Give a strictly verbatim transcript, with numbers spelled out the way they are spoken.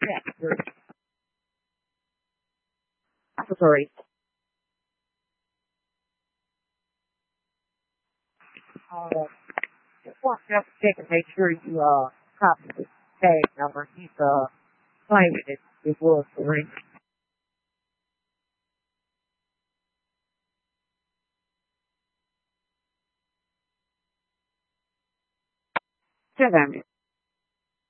Yeah, sure. I'm so sorry. Uh, just want to check and make sure you uh copy the tag number. He's uh claiming it it was the ring. Check on it.